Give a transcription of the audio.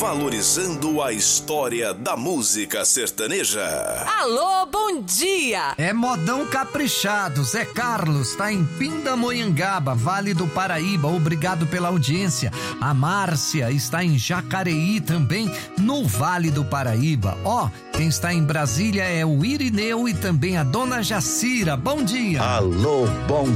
valorizando a história da música sertaneja. Alô, bom dia! É modão caprichado, Zé Carlos tá em Pindamonhangaba, Vale do Paraíba, obrigado pela audiência. A Márcia está em Jacareí também, no Vale do Paraíba. Ó, quem está em Brasília é o Irineu e também a Dona Jacira, bom dia! Alô, bom